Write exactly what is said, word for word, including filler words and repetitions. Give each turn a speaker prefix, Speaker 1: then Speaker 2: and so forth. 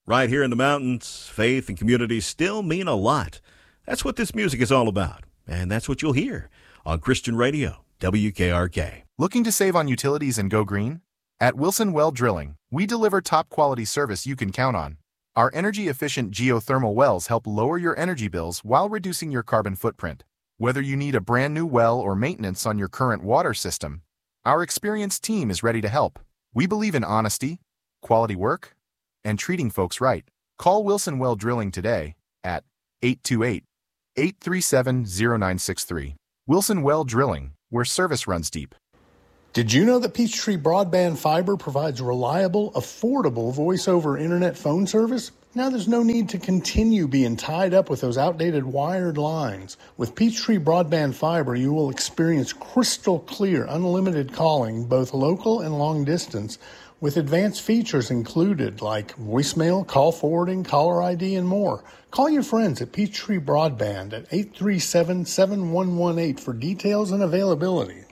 Speaker 1: Right here in the mountains, faith and community still mean a lot. That's what this music is all about, and that's what you'll hear on Christian Radio, W K R K.
Speaker 2: Looking to save on utilities and go green? At Wilson Well Drilling, we deliver top-quality service you can count on. Our energy-efficient geothermal wells help lower your energy bills while reducing your carbon footprint. Whether you need a brand new well or maintenance on your current water system, our experienced team is ready to help. We believe in honesty, quality work, and treating folks right. Call Wilson Well Drilling today at eight two eight, eight three seven, zero nine six three. Wilson Well Drilling, where service runs deep.
Speaker 3: Did you know that Peachtree Broadband Fiber provides reliable, affordable voice-over internet phone service? Now there's no need to continue being tied up with those outdated wired lines. With Peachtree Broadband Fiber, you will experience crystal clear, unlimited calling, both local and long distance, with advanced features included like voicemail, call forwarding, caller I D, and more. Call your friends at Peachtree Broadband at eight three seven, seven one one eight for details and availability.